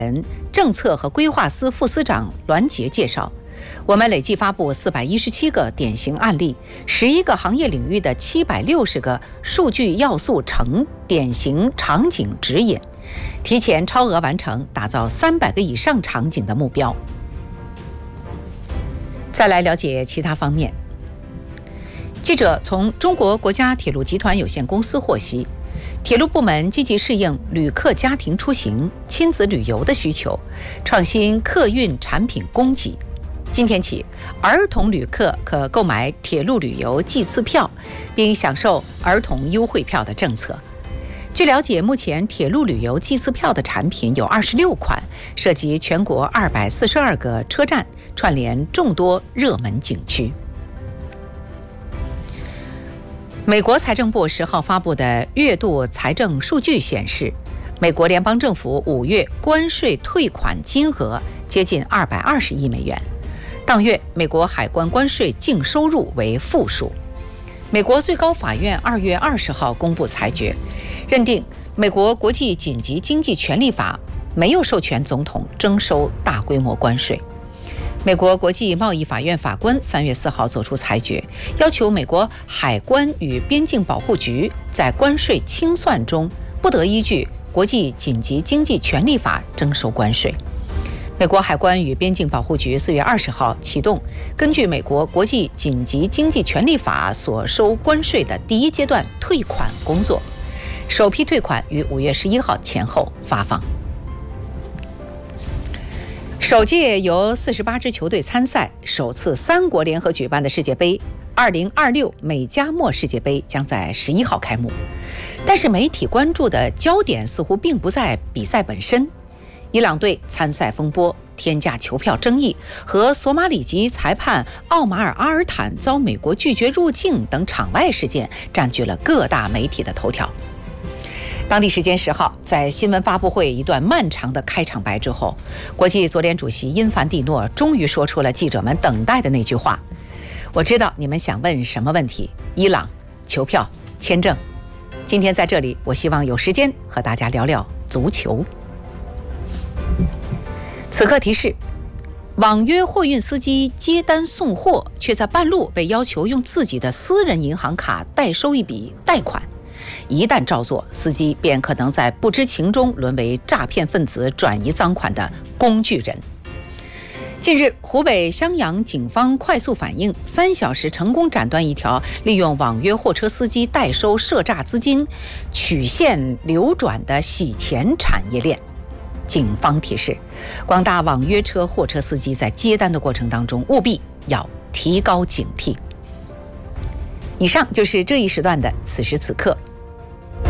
政策和规划司副司长栾杰介绍，我们累计发布417个典型案例，11个行业领域的760个数据要素成典型场景指引，提前超额完成打造300个以上场景的目标。再来了解其他方面。记者从中国国家铁路集团有限公司获悉，铁路部门积极适应旅客家庭出行、亲子旅游的需求，创新客运产品供给。今天起，儿童旅客可购买铁路旅游季次票，并享受儿童优惠票的政策。据了解，目前铁路旅游季次票的产品有26款，涉及全国242个车站，串联众多热门景区。美国财政部10号发布的月度财政数据显示，美国联邦政府5月关税退款金额接近220亿美元。当月，美国海关关税净收入为负数。美国最高法院2月20号公布裁决，认定美国国际紧急经济权利法没有授权总统征收大规模关税。美国国际贸易法院法官3月4号作出裁决，要求美国海关与边境保护局在关税清算中不得依据国际紧急经济权利法征收关税。美国海关与边境保护局4月20号启动根据美国国际紧急经济权利法所收关税的第一阶段退款工作，首批退款于5月11号前后发放。首届由48支球队参赛、首次3国联合举办的世界杯2026美加墨世界杯将在11号开幕，但是媒体关注的焦点似乎并不在比赛本身。伊朗队参赛风波、天价球票争议和索马里籍裁判奥马尔·阿尔坦遭美国拒绝入境等场外事件占据了各大媒体的头条。当地时间10号，在新闻发布会一段漫长的开场白之后，国际足联主席因凡蒂诺终于说出了记者们等待的那句话：我知道你们想问什么问题，伊朗、球票、签证。今天在这里，我希望有时间和大家聊聊足球。此刻提示：网约货运司机接单送货，却在半路被要求用自己的私人银行卡代收一笔贷款。一旦照做，司机便可能在不知情中沦为诈骗分子转移赃款的工具人。近日，湖北襄阳警方快速反应，3小时成功斩断一条利用网约货车司机代收涉诈资金、曲线流转的洗钱产业链。警方提示，广大网约车货车司机在接单的过程当中，务必要提高警惕。以上就是这一时段的此时此刻。